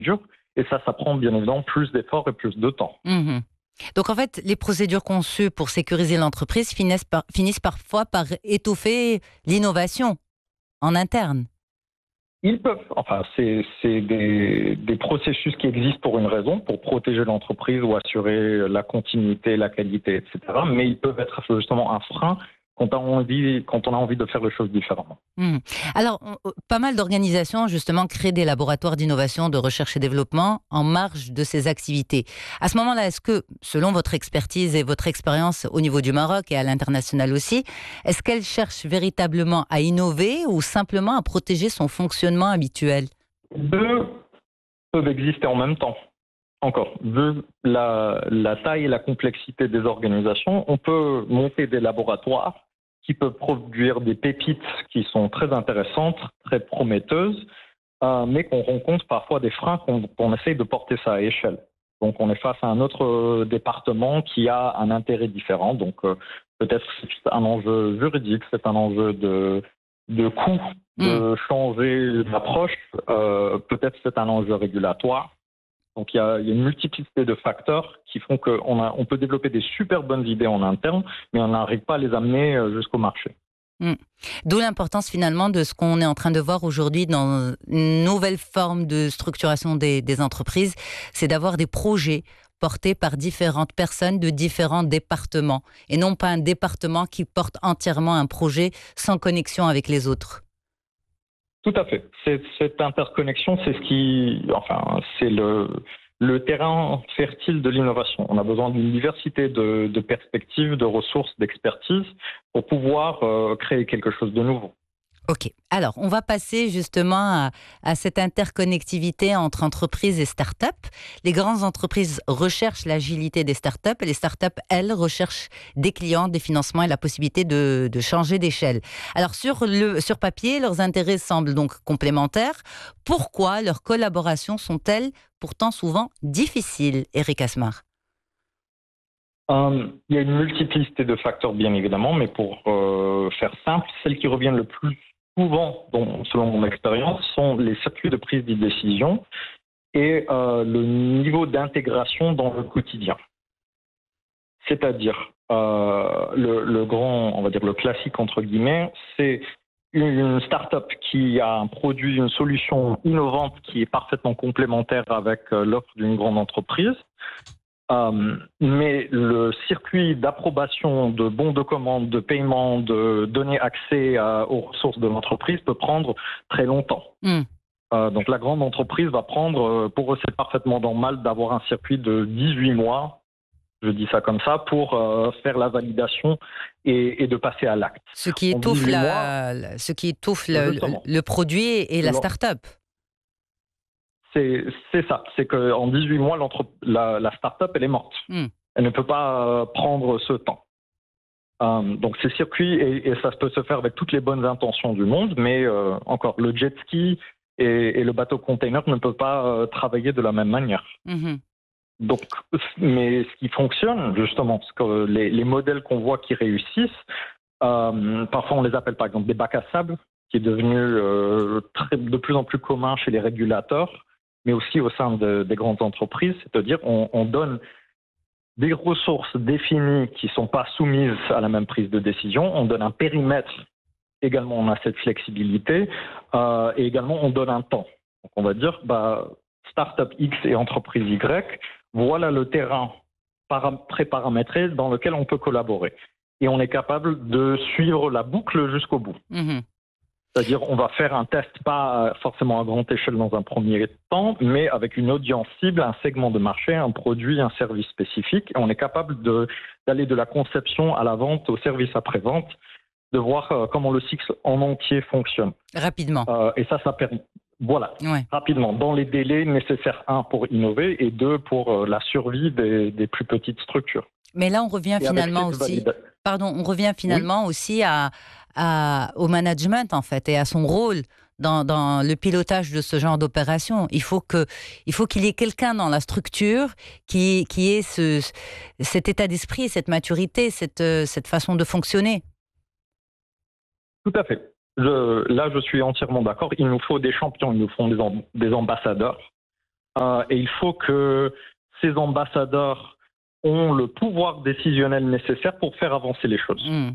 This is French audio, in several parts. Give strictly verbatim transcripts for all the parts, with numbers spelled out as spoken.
procédures. Et ça, ça prend bien évidemment plus d'efforts et plus de temps. Mmh. Donc en fait, les procédures conçues pour sécuriser l'entreprise finissent, par, finissent parfois par étoffer l'innovation en interne. Ils peuvent, enfin, c'est, c'est des, des processus qui existent pour une raison, pour protéger l'entreprise ou assurer la continuité, la qualité, et cetera. Mais ils peuvent être justement un frein quand on a envie, quand on a envie de faire les choses différemment. Mmh. Alors, on- pas mal d'organisations, justement, créent des laboratoires d'innovation, de recherche et développement en marge de ces activités. À ce moment-là, est-ce que, selon votre expertise et votre expérience au niveau du Maroc et à l'international aussi, est-ce qu'elles cherchent véritablement à innover ou simplement à protéger son fonctionnement habituel? Deux peuvent exister en même temps. Encore, vu la, la taille et la complexité des organisations, on peut monter des laboratoires qui peuvent produire des pépites qui sont très intéressantes, très prometteuses, euh, mais qu'on rencontre parfois des freins qu'on on essaye de porter ça à échelle. Donc on est face à un autre euh, département qui a un intérêt différent. Donc euh, peut-être c'est un enjeu juridique, c'est un enjeu de, de coût, Mmh. de changer d'approche, euh, peut-être c'est un enjeu régulatoire. Donc il y, a, il y a une multiplicité de facteurs qui font qu'on a, on peut développer des super bonnes idées en interne, mais on n'arrive pas à les amener euh, jusqu'au marché. Mm. D'où l'importance finalement de ce qu'on est en train de voir aujourd'hui dans une nouvelle forme de structuration des, des entreprises, c'est d'avoir des projets portés par différentes personnes de différents départements et non pas un département qui porte entièrement un projet sans connexion avec les autres. Tout à fait. C'est, cette interconnexion, c'est ce qui, enfin, c'est le, le terrain fertile de l'innovation. On a besoin d'une diversité de, de perspectives, de ressources, d'expertise pour pouvoir euh, créer quelque chose de nouveau. Ok, alors on va passer justement à, à cette interconnectivité entre entreprises et start-up. Les grandes entreprises recherchent l'agilité des start-up et les start-up, elles, recherchent des clients, des financements et la possibilité de, de changer d'échelle. Alors sur, le, sur papier, leurs intérêts semblent donc complémentaires. Pourquoi leurs collaborations sont-elles pourtant souvent difficiles, Eric Asmar? Euh, il y a une multiplicité de facteurs, bien évidemment, mais pour euh, faire simple, celles qui reviennent le plus souvent, dont, selon mon expérience, sont les circuits de prise de décision et euh, le niveau d'intégration dans le quotidien. C'est-à-dire, euh, le, le grand, on va dire le classique entre guillemets, c'est une start-up qui a un produit, une solution innovante qui est parfaitement complémentaire avec euh, l'offre d'une grande entreprise. Euh, mais le circuit d'approbation de bons de commande, de paiement, de donner accès à, aux ressources de l'entreprise peut prendre très longtemps. Mm. Euh, donc la grande entreprise va prendre, euh, pour eux c'est parfaitement normal d'avoir un circuit de dix-huit mois, je dis ça comme ça, pour euh, faire la validation et, et de passer à l'acte. Ce qui En étouffe, dix-huit mois, la, la- ce qui étouffe le, le- justement, le produit et la start-up. c'est, c'est ça, c'est qu'en dix-huit mois, la, la start-up elle est morte. Mm. Elle ne peut pas euh, prendre ce temps. Euh, donc ces circuits, et, et ça peut se faire avec toutes les bonnes intentions du monde, mais euh, encore, le jet ski et, et le bateau container ne peuvent pas euh, travailler de la même manière. Mhm. Donc, mais ce qui fonctionne, justement, parce que les, les modèles qu'on voit qui réussissent, euh, parfois on les appelle par exemple des bacs à sable, qui est devenu euh, très, de plus en plus commun chez les régulateurs, mais aussi au sein de, des grandes entreprises, c'est-à-dire on, on donne des ressources définies qui ne sont pas soumises à la même prise de décision. On donne un périmètre, également on a cette flexibilité, euh, et également on donne un temps. Donc on va dire, bah, Startup X et entreprise Y, voilà le terrain para- pré-paramétré dans lequel on peut collaborer. Et on est capable de suivre la boucle jusqu'au bout. Mhm. C'est-à-dire, on va faire un test, pas forcément à grande échelle dans un premier temps, mais avec une audience cible, un segment de marché, un produit, un service spécifique. Et on est capable de, d'aller de la conception à la vente, au service après-vente, de voir euh, comment le cycle en entier fonctionne. Rapidement. Euh, et ça, ça permet, voilà, Ouais. rapidement, dans les délais nécessaires, un, pour innover, et deux, pour euh, la survie des, des plus petites structures. Mais là, on revient Et avec finalement cette aussi, valida- pardon, on revient Oui, finalement aussi à, à- au management en fait et à son rôle dans, dans le pilotage de ce genre d'opération. Il faut que, il faut qu'il y ait quelqu'un dans la structure qui, qui ait ce, cet état d'esprit, cette maturité, cette, euh, cette façon de fonctionner. tout à fait. Je, là, je suis entièrement d'accord. Il nous faut des champions, il nous faut des, amb- des ambassadeurs. Euh, et il faut que ces ambassadeurs ont le pouvoir décisionnel nécessaire pour faire avancer les choses. Mm.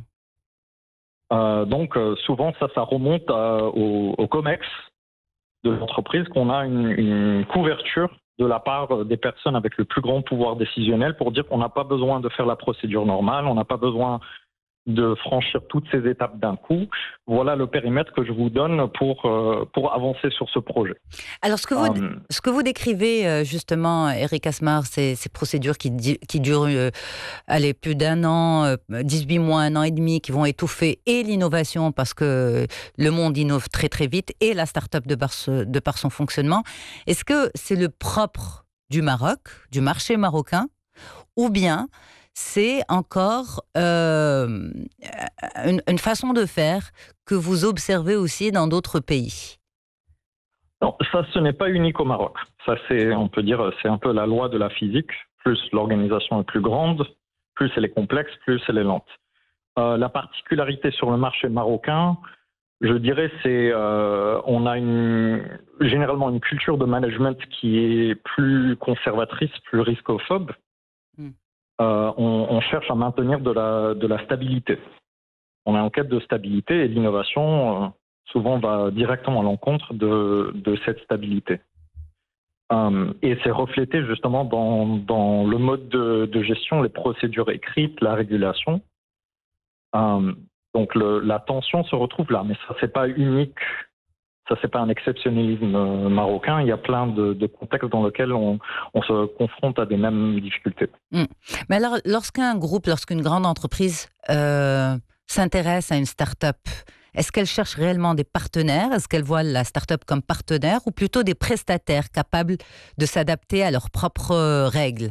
Euh, donc euh, souvent ça, ça remonte à, au, au COMEX de l'entreprise qu'on a une, une couverture de la part des personnes avec le plus grand pouvoir décisionnel pour dire qu'on n'a pas besoin de faire la procédure normale, on n'a pas besoin de franchir toutes ces étapes d'un coup. Voilà le périmètre que je vous donne pour, euh, pour avancer sur ce projet. Alors, ce que vous, Euh, ce que vous décrivez, euh, justement, Eric Asmar, ces, ces procédures qui, di- qui durent euh, allez, plus d'un an, euh, dix-huit mois, un an et demi, qui vont étouffer et l'innovation, parce que le monde innove très très vite, et la start-up de par, ce- de par son fonctionnement, est-ce que c'est le propre du Maroc, du marché marocain, ou bien c'est encore euh, une, une façon de faire que vous observez aussi dans d'autres pays? non, ça, ce n'est pas unique au Maroc. Ça, c'est, on peut dire, c'est un peu la loi de la physique. Plus l'organisation est plus grande, plus elle est complexe, plus elle est lente. Euh, la particularité sur le marché marocain, je dirais, c'est euh, on a une, généralement une culture de management qui est plus conservatrice, plus riscophobe. Mm. Euh, on, on cherche à maintenir de la, de la stabilité. On est en quête de stabilité et l'innovation, euh, souvent, va directement à l'encontre de, de cette stabilité. Euh, et c'est reflété justement dans, dans le mode de, de gestion, les procédures écrites, la régulation. Euh, donc le, la tension se retrouve là, mais ça, c'est pas unique. Ça, c'est pas un exceptionnalisme euh, marocain. Il y a plein de, de contextes dans lesquels on, on se confronte à des mêmes difficultés. Mm. Mais alors, lorsqu'un groupe, lorsqu'une grande entreprise euh, s'intéresse à une start-up, est-ce qu'elle cherche réellement des partenaires? Est-ce qu'elle voit la start-up comme partenaire ou plutôt des prestataires capables de s'adapter à leurs propres euh, règles?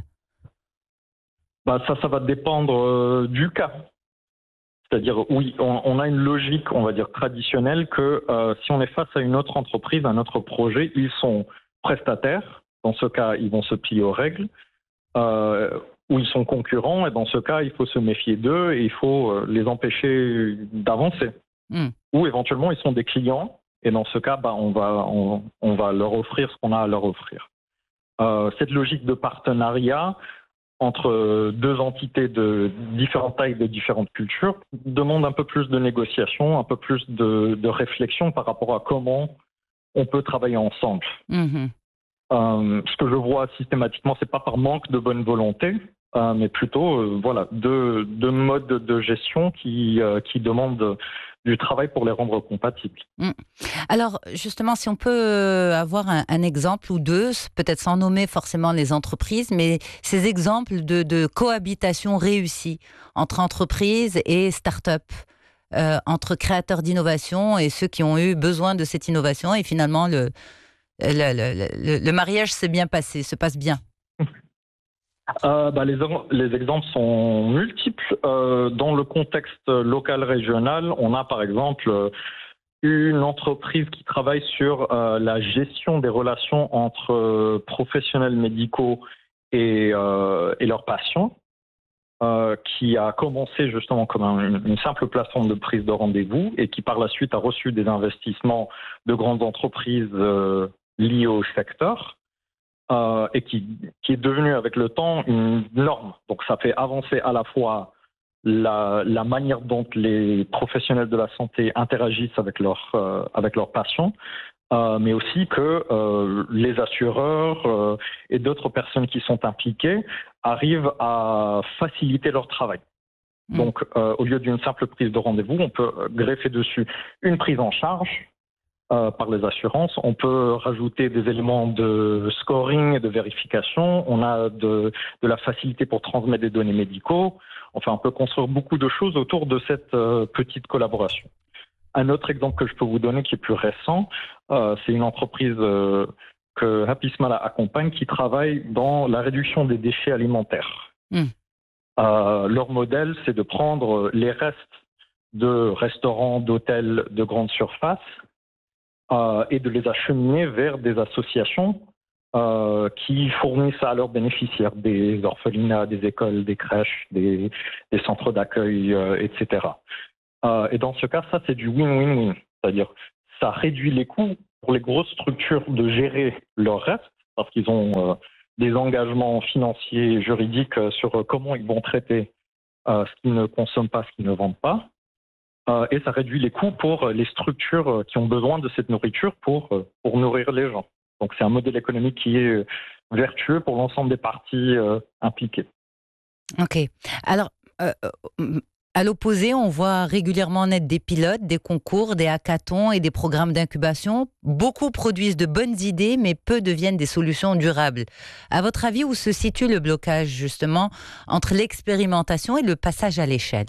Bah, ça, ça va dépendre euh, du cas. C'est-à-dire, oui, on, on a une logique, on va dire, traditionnelle que euh, si on est face à une autre entreprise, un autre projet, ils sont prestataires. Dans ce cas, ils vont se plier aux règles. Euh, ou ils sont concurrents, et dans ce cas, il faut se méfier d'eux et il faut euh, les empêcher d'avancer. Mm. Ou éventuellement, ils sont des clients, et dans ce cas, bah, on, va, on, on va leur offrir ce qu'on a à leur offrir. Euh, cette logique de partenariat entre deux entités de différentes tailles, de différentes cultures, demande un peu plus de négociation, un peu plus de, de réflexion par rapport à comment on peut travailler ensemble. Mhm. Euh, ce que je vois systématiquement, c'est pas par manque de bonne volonté, euh, mais plutôt euh, voilà deux, deux modes de gestion qui, euh, qui demandent du travail pour les rendre compatibles. Mm. Alors, justement, si on peut euh, avoir un, un exemple ou deux, peut-être sans nommer forcément les entreprises, mais ces exemples de, de cohabitation réussie entre entreprises et start-up, euh, entre créateurs d'innovation et ceux qui ont eu besoin de cette innovation, et finalement, le, le, le, le, le mariage s'est bien passé, se passe bien. Euh, bah, les, les exemples sont multiples. Euh, dans le contexte local régional, on a par exemple euh, une entreprise qui travaille sur euh, la gestion des relations entre euh, professionnels médicaux et, euh, et leurs patients, euh, qui a commencé justement comme un, une simple plateforme de prise de rendez-vous et qui par la suite a reçu des investissements de grandes entreprises euh, liées au secteur. Euh, et qui, qui est devenu avec le temps une norme. Donc ça fait avancer à la fois la, la manière dont les professionnels de la santé interagissent avec, leur, euh, avec leurs patients, euh, mais aussi que euh, les assureurs euh, et d'autres personnes qui sont impliquées arrivent à faciliter leur travail. Mmh. Donc euh, au lieu d'une simple prise de rendez-vous, on peut greffer dessus une prise en charge Euh, par les assurances. On peut rajouter des éléments de scoring et de vérification. On a de, de la facilité pour transmettre des données médicaux. Enfin, on peut construire beaucoup de choses autour de cette euh, petite collaboration. Un autre exemple que je peux vous donner qui est plus récent, euh, c'est une entreprise euh, que Happy Smala accompagne qui travaille dans la réduction des déchets alimentaires. Mmh. Euh, leur modèle, c'est de prendre les restes de restaurants, d'hôtels de grande surface Euh, et de les acheminer vers des associations euh, qui fournissent à leurs bénéficiaires des orphelinats, des écoles, des crèches, des, des centres d'accueil, euh, et cetera. Euh, et dans ce cas, ça, c'est du win-win-win. C'est-à-dire, ça réduit les coûts pour les grosses structures de gérer leur reste, parce qu'ils ont euh, des engagements financiers et juridiques euh, sur euh, comment ils vont traiter euh, ce qu'ils ne consomment pas, ce qu'ils ne vendent pas. Euh, et ça réduit les coûts pour les structures euh, qui ont besoin de cette nourriture pour, euh, pour nourrir les gens. Donc c'est un modèle économique qui est euh, vertueux pour l'ensemble des parties euh, impliquées. Ok. Alors, euh, euh, à l'opposé, on voit régulièrement naître des pilotes, des concours, des hackathons et des programmes d'incubation. Beaucoup produisent de bonnes idées, mais peu deviennent des solutions durables. À votre avis, où se situe le blocage, justement, entre l'expérimentation et le passage à l'échelle?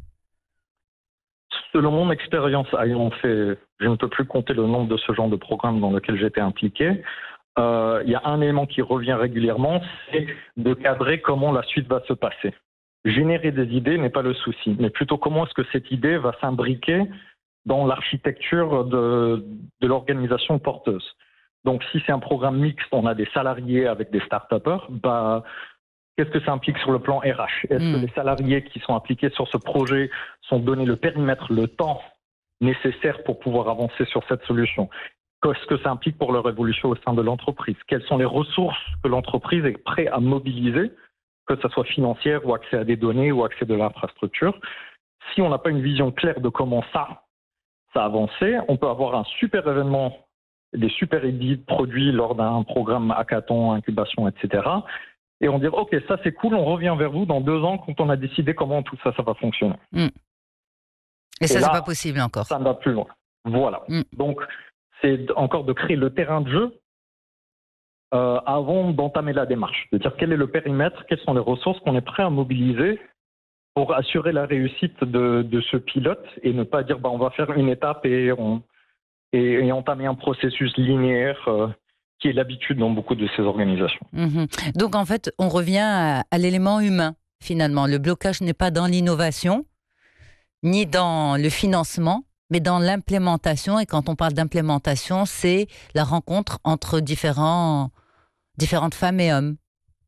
Selon mon expérience ayant fait, je ne peux plus compter le nombre de ce genre de programmes dans lequel j'étais impliqué, euh, il y a un élément qui revient régulièrement, c'est de cadrer comment la suite va se passer. Générer des idées n'est pas le souci, mais plutôt comment est-ce que cette idée va s'imbriquer dans l'architecture de, de l'organisation porteuse. Donc si c'est un programme mixte, on a des salariés avec des start-upers, bah, qu'est-ce que ça implique sur le plan R H? Est-ce mmh. que les salariés qui sont impliqués sur ce projet sont donnés le périmètre, le temps nécessaire pour pouvoir avancer sur cette solution? Qu'est-ce que ça implique pour leur évolution au sein de l'entreprise? Quelles sont les ressources que l'entreprise est prête à mobiliser, que ce soit financière ou accès à des données ou accès de l'infrastructure? Si on n'a pas une vision claire de comment ça, ça a avancé, on peut avoir un super événement, des super édits produits lors d'un programme hackathon, incubation, et cetera. Et on dit, OK, ça c'est cool, on revient vers vous dans deux ans quand on a décidé comment tout ça, ça va fonctionner. Mmh. Et, Et ça, c'est pas possible encore. Ça ne va plus loin. Voilà. Mmh. Donc, c'est encore de créer le terrain de jeu euh, avant d'entamer la démarche. De dire quel est le périmètre, quelles sont les ressources qu'on est prêt à mobiliser pour assurer la réussite de, de ce pilote et ne pas dire, bah, on va faire une étape et, on, et, et entamer un processus linéaire euh, qui est l'habitude dans beaucoup de ces organisations. Mmh. Donc en fait, on revient à, à l'élément humain, finalement. Le blocage n'est pas dans l'innovation, ni dans le financement, mais dans l'implémentation. Et quand on parle d'implémentation, c'est la rencontre entre différents, différentes femmes et hommes.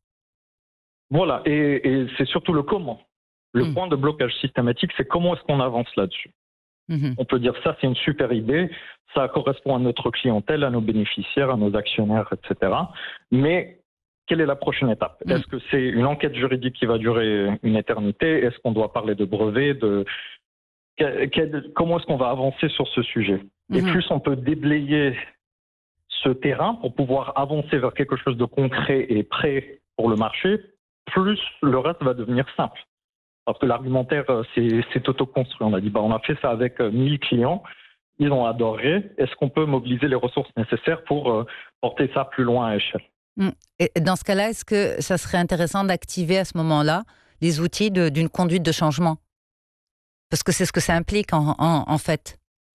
Voilà, et, et c'est surtout le comment. Le mmh. point de blocage systématique, c'est comment est-ce qu'on avance là-dessus. Mmh. On peut dire ça, c'est une super idée, ça correspond à notre clientèle, à nos bénéficiaires, à nos actionnaires, et cetera. Mais quelle est la prochaine étape? Mmh. Est-ce que c'est une enquête juridique qui va durer une éternité? Est-ce qu'on doit parler de brevets? De... Comment est-ce qu'on va avancer sur ce sujet? mmh. Et plus on peut déblayer ce terrain pour pouvoir avancer vers quelque chose de concret et prêt pour le marché, plus le reste va devenir simple. Parce que l'argumentaire, c'est auto-construit. On a dit, bah, on a fait ça avec mille clients, ils ont adoré. Est-ce qu'on peut mobiliser les ressources nécessaires pour euh, porter ça plus loin à échelle? Et dans ce cas-là, est-ce que ça serait intéressant d'activer à ce moment-là les outils d'une conduite de changement? Parce que c'est ce que ça implique en, en, en fait.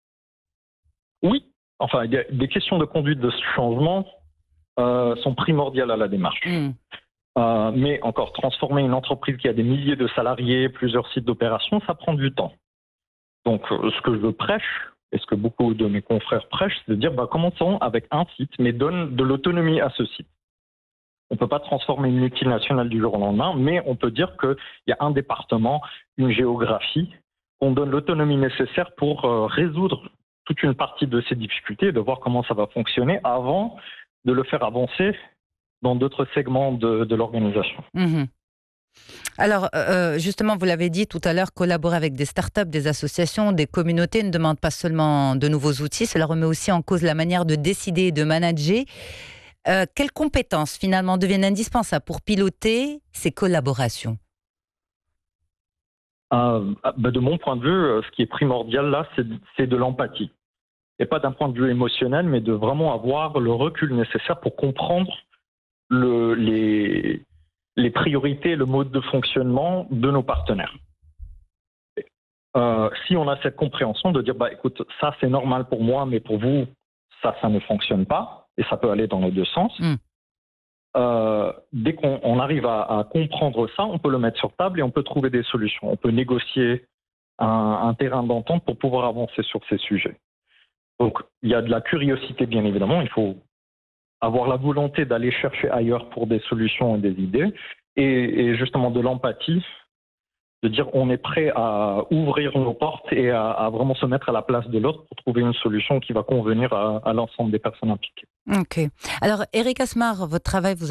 Oui, enfin, y a des questions de conduite de changement euh, sont primordiales à la démarche. Mmh. Euh, mais encore, transformer une entreprise qui a des milliers de salariés, plusieurs sites d'opération, ça prend du temps. Donc, euh, ce que je prêche, et ce que beaucoup de mes confrères prêchent, c'est de dire, bah, commençons avec un site, mais donne de l'autonomie à ce site. On ne peut pas transformer une multinationale du jour au lendemain, mais on peut dire qu'il y a un département, une géographie, on donne l'autonomie nécessaire pour euh, résoudre toute une partie de ces difficultés, de voir comment ça va fonctionner avant de le faire avancer dans d'autres segments de, de l'organisation. Mmh. Alors, euh, justement, vous l'avez dit tout à l'heure, collaborer avec des startups, des associations, des communautés ne demande pas seulement de nouveaux outils, cela remet aussi en cause la manière de décider et de manager. Euh, quelles compétences, finalement, deviennent indispensables pour piloter ces collaborations? euh, bah De mon point de vue, ce qui est primordial là, c'est de l'empathie. Et pas d'un point de vue émotionnel, mais de vraiment avoir le recul nécessaire pour comprendre Le, les, les priorités, le mode de fonctionnement de nos partenaires. Euh, si on a cette compréhension de dire, bah, écoute, ça c'est normal pour moi, mais pour vous, ça, ça ne fonctionne pas, et ça peut aller dans les deux sens. Mm. Euh, dès qu'on on arrive à, à comprendre ça, on peut le mettre sur table et on peut trouver des solutions. On peut négocier un, un terrain d'entente pour pouvoir avancer sur ces sujets. Donc, il y a de la curiosité, bien évidemment, il faut avoir la volonté d'aller chercher ailleurs pour des solutions et des idées, et, et justement de l'empathie, de dire on est prêt à ouvrir nos portes et à, à vraiment se mettre à la place de l'autre pour trouver une solution qui va convenir à, à l'ensemble des personnes impliquées. Ok. Alors, Eric Asmar, votre travail vous